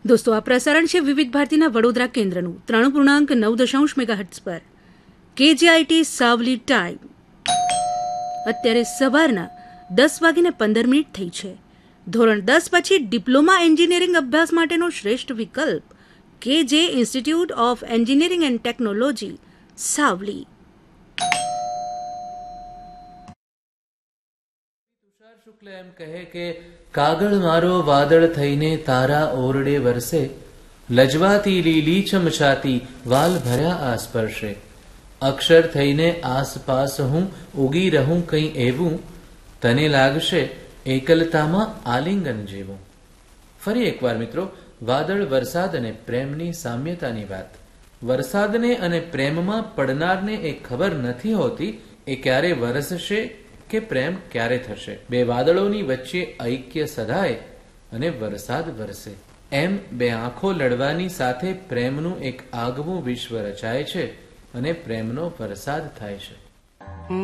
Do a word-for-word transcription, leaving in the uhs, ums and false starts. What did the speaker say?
દોસ્તો, આ પ્રસારણ છે વિવિધ ભારતીના વડોદરા કેન્દ્રનું ત્રણ પૂર્ણાંક નવ દશાંશ મેગાહર્ટ્ઝ પર. KGIT Savli time. અત્યારે સવારના દસ વાગીને પંદર મિનિટ થઈ છે. ધોરણ દસ પછી ડિપ્લોમા એન્જિનિયરિંગ અભ્યાસ માટેનો શ્રેષ્ઠ વિકલ્પ કેજે institute of engineering and technology, Savli. Tushar શુક્લ એમ કહે કે કાગળ મારો વાદળ થઈને તારા ઓરડે વરસે, લજવાતી લીલી ચમચાતી વાલ ભર્યા આસ્પર્શે, અક્ષર થઈને આસપાસ હું ઉગી રહું કંઈ એવું, તને લાગશે એકલતામાં આલિંગન જેવું. ફરી એકવાર મિત્રો, વાદળ, વરસાદ અને પ્રેમની સામ્યતાની વાત. વરસાદને અને પ્રેમમાં પડનારને એ ખબર નથી હોતી એ ક્યારે વરસશે કે પ્રેમ ક્યારે થશે. બે વાદળોની વચ્ચે ઐક્ય સધાય અને વરસાદ વરસે. એમ બે આંખો લડવાની સાથે પ્રેમનું એક આગવું વિશ્વ રચાય છે અને પ્રેમનો વરસાદ થાય છે.